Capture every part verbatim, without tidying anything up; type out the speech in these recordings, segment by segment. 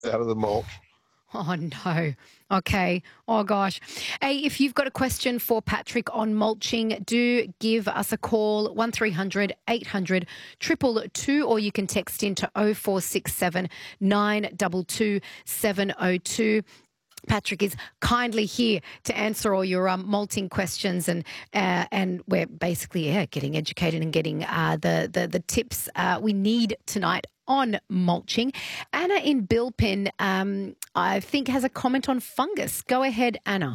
out of the mulch. Oh, no. Okay. Oh, gosh. Hey, if you've got a question for Patrick on mulching, do give us a call, one three hundred eight hundred two two two, or you can text into oh four six seven nine two two seven oh two. Patrick is kindly here to answer all your um, malting questions, and uh, and we're basically yeah getting educated and getting uh, the, the the tips uh, we need tonight on mulching. Anna in Bilpin, um, I think, has a comment on fungus. Go ahead, Anna.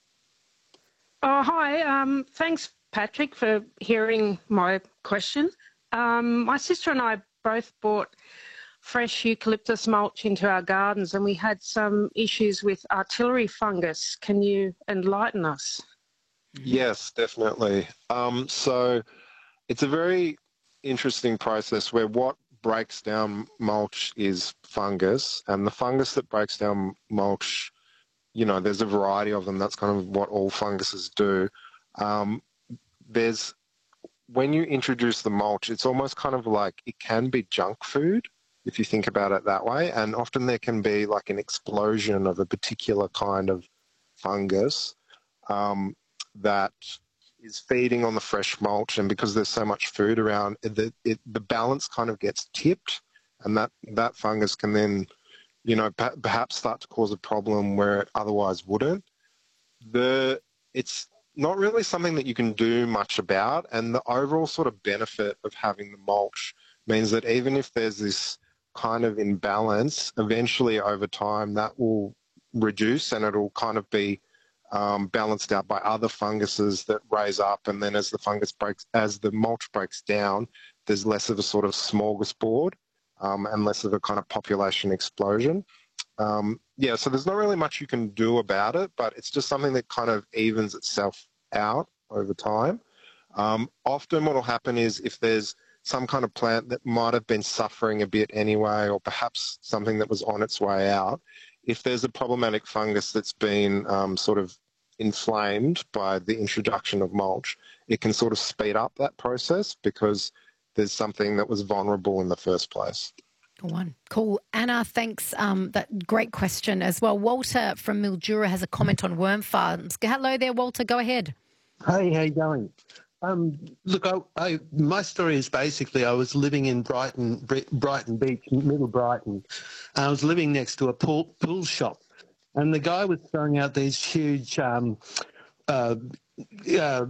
Oh, hi. Um, thanks, Patrick, for hearing my question. Um, my sister and I both bought fresh eucalyptus mulch into our gardens, and we had some issues with artillery fungus. Can you enlighten us? Yes, definitely. Um, so it's a very interesting process where what breaks down mulch is fungus, and the fungus that breaks down mulch, you know, there's a variety of them. That's kind of what all funguses do. Um, there's when you introduce the mulch, it's almost kind of like it can be junk food, if you think about it that way, and often there can be like an explosion of a particular kind of fungus um, that is feeding on the fresh mulch, and because there's so much food around, the, it, the balance kind of gets tipped, and that, that fungus can then, you know, p- perhaps start to cause a problem where it otherwise wouldn't. The It's not really something that you can do much about, and the overall sort of benefit of having the mulch means that even if there's this kind of imbalance, eventually over time that will reduce, and it'll kind of be um, balanced out by other funguses that raise up, and then as the fungus breaks, as the mulch breaks down, there's less of a sort of smorgasbord um, and less of a kind of population explosion. Um, yeah, so there's not really much you can do about it, but it's just something that kind of evens itself out over time. Um, often what will happen is if there's some kind of plant that might have been suffering a bit anyway, or perhaps something that was on its way out, if there's a problematic fungus that's been um, sort of inflamed by the introduction of mulch, it can sort of speed up that process because there's something that was vulnerable in the first place. Go on. Cool. Anna, thanks. Um, that great question as well. Walter from Mildura has a comment on worm farms. Hello there, Walter. Go ahead. Hey, how you going? Um, look, I, I, my story is basically I was living in Brighton, Brighton Beach, Middle Brighton. I was living next to a pool, pool shop, and the guy was throwing out these huge um, uh, uh,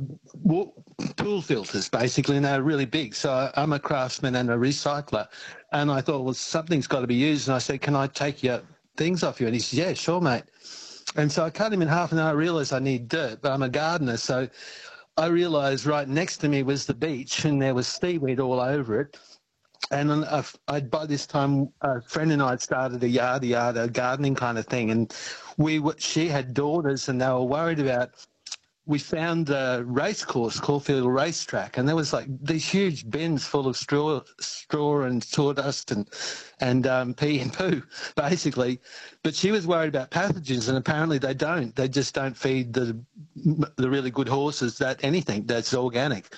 pool filters, basically, and they were really big. So I'm a craftsman and a recycler, and I thought, well, something's got to be used. And I said, can I take your things off you? And he said, yeah, sure, mate. And so I cut him in half, and then I realised I need dirt, but I'm a gardener, so I realised right next to me was the beach, and there was seaweed all over it. And I, I, by this time, a friend and I had started a yard, yard, a gardening kind of thing, and we she had daughters, and they were worried about. We found a race course, Caulfield Racetrack, and there was like these huge bins full of straw, straw and sawdust and and um, pee and poo, basically. But she was worried about pathogens, and apparently they don't. They just don't feed the the really good horses that anything that's organic.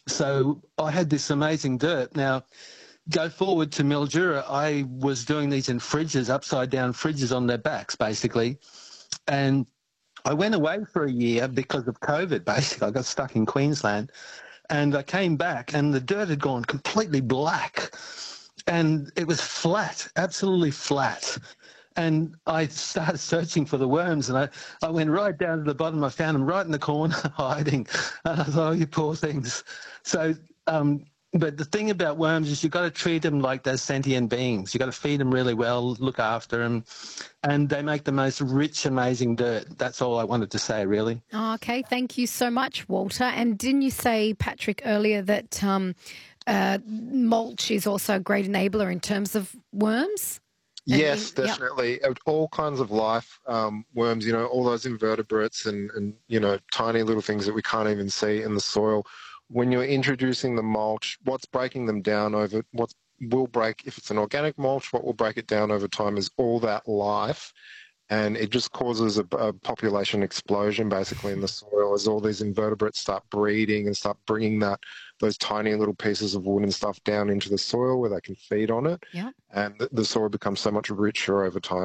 So I had this amazing dirt. Now, go forward to Mildura, I was doing these in fridges, upside down fridges on their backs, basically, and I went away for a year because of COVID, basically. I got stuck in Queensland, and I came back, and the dirt had gone completely black, and it was flat, absolutely flat. And I started searching for the worms, and I, I went right down to the bottom. I found them right in the corner, hiding. And I thought, oh, you poor things. So, um, but the thing about worms is you've got to treat them like they're sentient beings. You've got to feed them really well, look after them, and they make the most rich, amazing dirt. That's all I wanted to say, really. Oh, okay, thank you so much, Walter. And didn't you say, Patrick, earlier that um, uh, mulch is also a great enabler in terms of worms? Yes, in, definitely. Yep. All kinds of life, um, worms, you know, all those invertebrates and, and, you know, tiny little things that we can't even see in the soil. When you're introducing the mulch, what's breaking them down over, what will break, if it's an organic mulch, what will break it down over time is all that life, and it just causes a, a population explosion basically in the soil as all these invertebrates start breeding and start bringing that those tiny little pieces of wood and stuff down into the soil where they can feed on it, yeah. and the, the soil becomes so much richer over time.